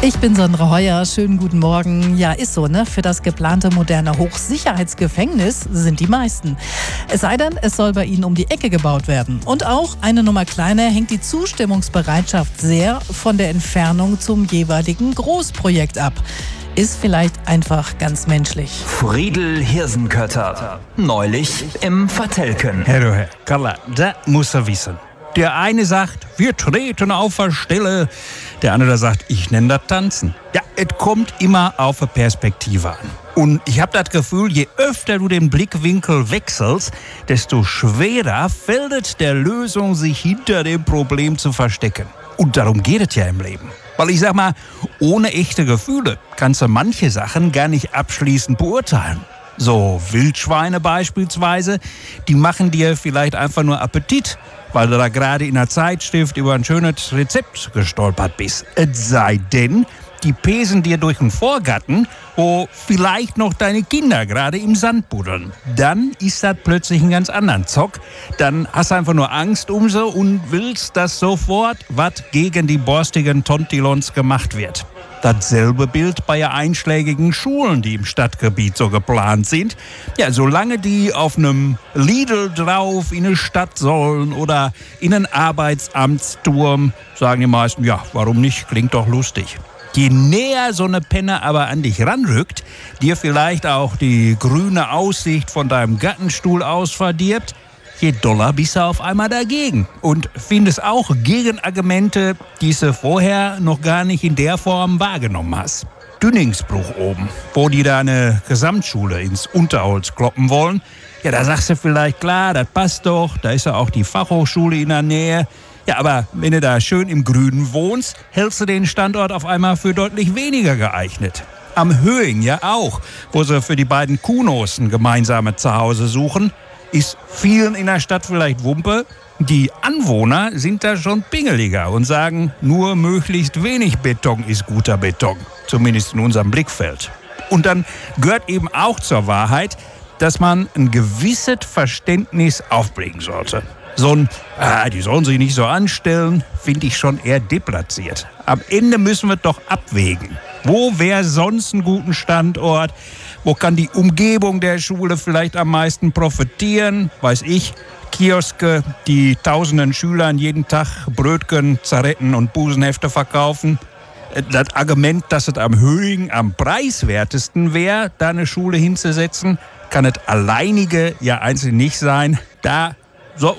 Ich bin Sandra Heuer, schönen guten Morgen. Ja, ist so, ne? Für das geplante moderne Hochsicherheitsgefängnis sind die meisten. Es sei denn, es soll bei ihnen um die Ecke gebaut werden. Und auch eine Nummer kleiner hängt die Zustimmungsbereitschaft sehr von der Entfernung zum jeweiligen Großprojekt ab. Ist vielleicht einfach ganz menschlich. Friedel Hirsenkötter, neulich im Vertelken. Herr Carla, da muss er wissen. Der eine sagt, wir treten auf der Stelle. Der andere sagt, ich nenne das Tanzen. Ja, es kommt immer auf eine Perspektive an. Und ich habe das Gefühl, je öfter du den Blickwinkel wechselst, desto schwerer fällt es der Lösung, sich hinter dem Problem zu verstecken. Und darum geht es ja im Leben. Weil ich sag mal, ohne echte Gefühle kannst du manche Sachen gar nicht abschließend beurteilen. So Wildschweine beispielsweise, die machen dir vielleicht einfach nur Appetit, weil du da gerade in der Zeitschrift über ein schönes Rezept gestolpert bist. Es sei denn, die pesen dir durch den Vorgarten, wo vielleicht noch deine Kinder gerade im Sand buddeln. Dann ist das plötzlich ein ganz anderer Zock. Dann hast du einfach nur Angst um sie und willst, dass sofort was gegen die borstigen Tontilons gemacht wird. Dasselbe Bild bei einschlägigen Schulen, die im Stadtgebiet so geplant sind. Ja, solange die auf einem Lidl drauf in eine Stadt sollen oder in einen Arbeitsamtsturm, sagen die meisten, ja, warum nicht, klingt doch lustig. Je näher so eine Penne aber an dich ranrückt, dir vielleicht auch die grüne Aussicht von deinem Gartenstuhl aus verdirbt, je doller bist du auf einmal dagegen und findest auch Gegenargumente, die du vorher noch gar nicht in der Form wahrgenommen hast. Dünningsbruch oben, wo die da eine Gesamtschule ins Unterholz kloppen wollen. Ja, da sagst du vielleicht, klar, das passt doch, da ist ja auch die Fachhochschule in der Nähe. Ja, aber wenn du da schön im Grünen wohnst, hältst du den Standort auf einmal für deutlich weniger geeignet. Am Höing ja auch, wo sie für die beiden Kunos ein gemeinsames Zuhause suchen, ist vielen in der Stadt vielleicht Wumpe. Die Anwohner sind da schon pingeliger und sagen, nur möglichst wenig Beton ist guter Beton, zumindest in unserem Blickfeld. Und dann gehört eben auch zur Wahrheit, dass man ein gewisses Verständnis aufbringen sollte. So ein, die sollen sich nicht so anstellen, finde ich schon eher deplatziert. Am Ende müssen wir doch abwägen. Wo wäre sonst ein guter Standort? Wo kann die Umgebung der Schule vielleicht am meisten profitieren? Weiß ich, Kioske, die tausenden Schülern jeden Tag Brötchen, Zaretten und Busenhefte verkaufen. Das Argument, dass es am Höhigen am preiswertesten wäre, da eine Schule hinzusetzen, kann es alleinige ja einzeln nicht sein. Da